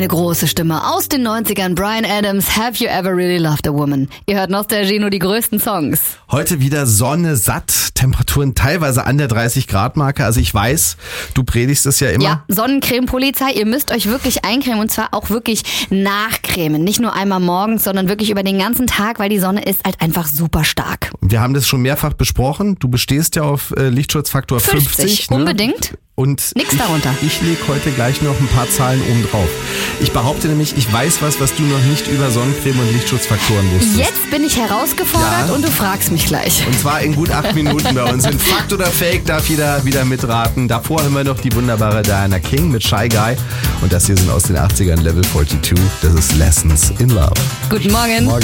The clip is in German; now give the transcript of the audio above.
Eine große Stimme aus den 90ern, Bryan Adams, Have You Ever Really Loved a Woman? Ihr hört Nostalgie, nur die größten Songs. Heute wieder Sonne, satt, Temperaturen teilweise an der 30-Grad-Marke. Also ich weiß, du predigst es ja immer. Ja, Sonnencreme-Polizei, ihr müsst euch wirklich eincremen und zwar auch wirklich nachcremen. Nicht nur einmal morgens, sondern wirklich über den ganzen Tag, weil die Sonne ist halt einfach super stark. Wir haben das schon mehrfach besprochen. Du bestehst ja auf Lichtschutzfaktor 50. Ne? Unbedingt. Und nix darunter. Ich lege heute gleich noch ein paar Zahlen oben drauf. Ich behaupte nämlich, ich weiß was du noch nicht über Sonnencreme und Lichtschutzfaktoren wusstest. Jetzt bin ich herausgefordert und du fragst mich gleich. Und zwar in gut 8 Minuten bei uns. In Fakt oder Fake darf jeder wieder mitraten. Davor haben wir noch die wunderbare Diana King mit Shy Guy. Und das hier sind aus den 80ern Level 42. Das ist Lessons in Love. Guten Morgen.